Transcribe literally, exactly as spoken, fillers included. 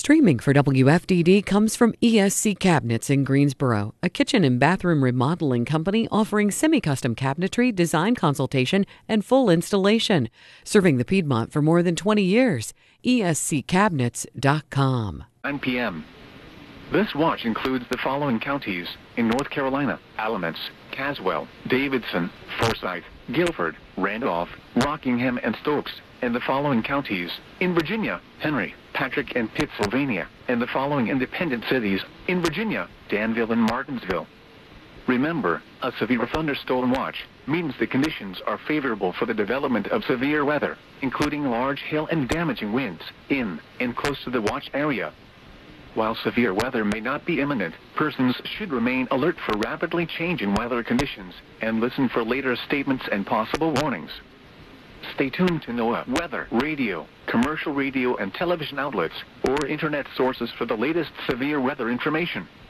Streaming for W F D D comes from E S C Cabinets in Greensboro, a kitchen and bathroom remodeling company offering semi-custom cabinetry, design consultation, and full installation. Serving the Piedmont for more than twenty years. E S C cabinets dot com. nine p m This watch includes the following counties in North Carolina: Alamance, Caswell, Davidson, Forsyth, Guilford, Randolph, Rockingham, and Stokes. And the following counties in Virginia: Henry, Patrick, and Pittsylvania. And the following independent cities in Virginia: Danville and Martinsville. Remember, a severe thunderstorm watch means the conditions are favorable for the development of severe weather, including large hail and damaging winds, in and close to the watch area. While severe weather may not be imminent, persons should remain alert for rapidly changing weather conditions and listen for later statements and possible warnings. Stay tuned to NOAA weather, radio, commercial radio and television outlets, or internet sources for the latest severe weather information.